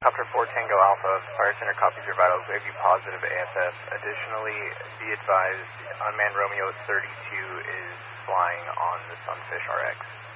Copter 4 Tango Alpha, Fire Center copies your vitals, wave you positive AFF. Additionally, be advised, unmanned Romeo 32 is flying on the Sunfish RX.